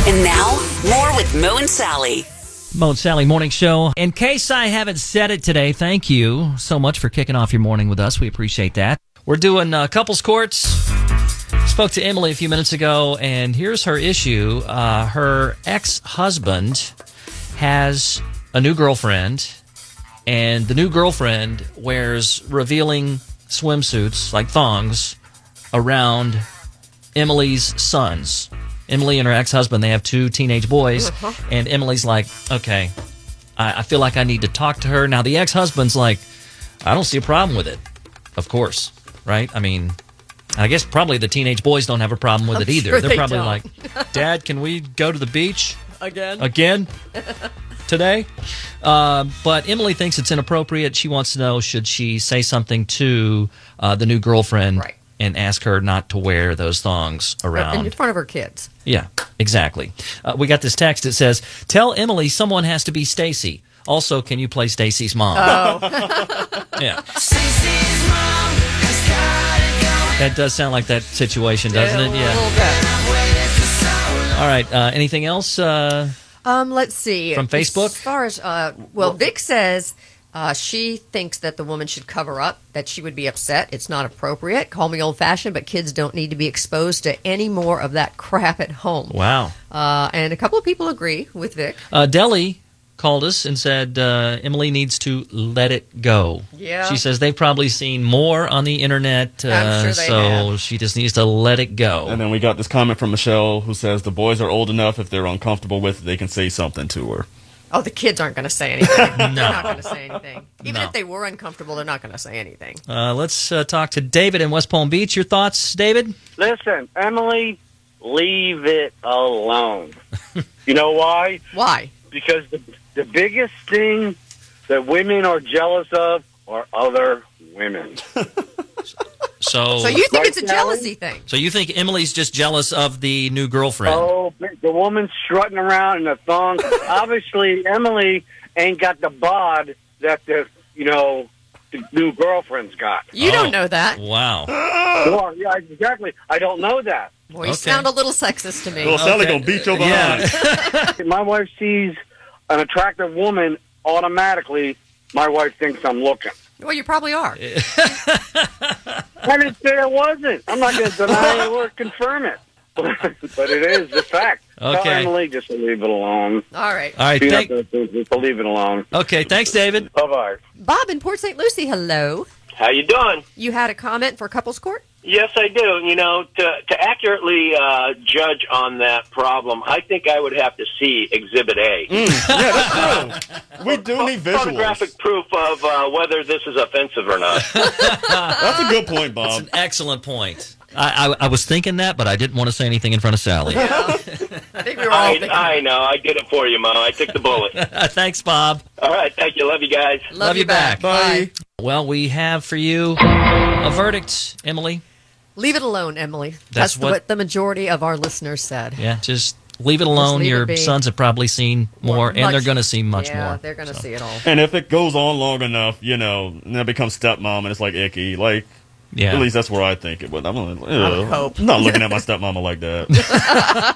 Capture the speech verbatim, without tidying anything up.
And now, more with Mo and Sally. Mo and Sally Morning Show. In case I haven't said it today, thank you so much for kicking off your morning with us. We appreciate that. We're doing uh, couples courts. Spoke to Emily a few minutes ago, and here's her issue. Uh, her ex-husband has a new girlfriend, and the new girlfriend wears revealing swimsuits, like thongs, around Emily's sons. Emily and her ex-husband, they have two teenage boys, uh-huh. and Emily's like, okay, I, I feel like I need to talk to her. Now, the ex-husband's like, I don't see a problem with it, of course, right? I mean, I guess probably the teenage boys don't have a problem with I'm it either. sure They're they probably don't. like, Dad, can we go to the beach? Again? Again? Today? Uh, but Emily thinks it's inappropriate. She wants to know, should she say something to uh, the new girlfriend Right. and ask her not to wear those thongs around? In front of her kids. Yeah, exactly. Uh, we got this text that says, tell Emily someone has to be Stacy. Also, can you play Stacy's mom? Oh. Yeah. That does sound like that situation, doesn't Yeah, it? a Yeah. little bit. All right. Uh, anything else? Uh, Um, let's see. From Facebook? As far as, uh, well, Vic says uh, she thinks that the woman should cover up, that she would be upset. It's not appropriate. Call me old-fashioned, but kids don't need to be exposed to any more of that crap at home. wow. Uh, and a couple of people agree with Vic. Uh, Deli called us and said uh, Emily needs to let it go. Yeah. She says they've probably seen more on the internet, uh, I'm sure they so have. she just needs to let it go. And then we got this comment from Michelle who says the boys are old enough, if they're uncomfortable with it, they can say something to her. Oh, the kids aren't going to say anything. No. They're not going to say anything. Even No. if they were uncomfortable, they're not going to say anything. Uh, let's uh, talk to David in West Palm Beach. Your thoughts, David? Listen, Emily, leave it alone. You know why? Why? Because the, the biggest thing that women are jealous of are other women. So, So you think Right, it's a Sally? jealousy thing? so you think Emily's just jealous of the new girlfriend? Oh, the woman strutting around in a thong. Obviously, Emily ain't got the bod that the, you know, the new girlfriend's got. You Oh. don't know that. Wow. Well, yeah, exactly. I don't know that. Well, you Okay. sound a little sexist to me. Well, Sally Okay. gonna beat your behind. Yeah. My wife sees an attractive woman, automatically, my wife thinks I'm looking. Well, you probably are. I didn't say I wasn't. I'm not going to deny it or confirm it. But it is the fact. Okay. Tell Emily just to leave it alone. All right. All right. She Thank- has to, just to leave it alone. okay. Thanks, David. Bye-bye. Bob in Port Saint Lucie, hello. How you doing? You had a comment for couples court? Yes, I do. You know, to to accurately uh, judge on that problem, I think I would have to see Exhibit A. Yeah, that's true. We do need visuals. Photographic proof of uh, whether this is offensive or not. That's a good point, That's Bob. an excellent point. I, I, I was thinking that, but I didn't want to say anything in front of Sally. I think we were all I, thinking. I know. I did it for you, Mo. I took the bullet. Thanks, Bob. All right. Thank you. Love you guys. Love, you back. Bye. Well, we have for you a verdict, Emily. Leave it alone, Emily. That's That's, the, what- what the majority of our listeners said. Yeah, just leave it alone. leave it Your be. sons have probably seen more, and Much- they're going to see much yeah, more. they're going to So. see it all. And if it goes on long enough, you know, and it becomes stepmom and it's like icky, like, Yeah. at least that's where I think it would. I'm, like, I would "Ugh." hope. I'm not looking at my stepmama like that.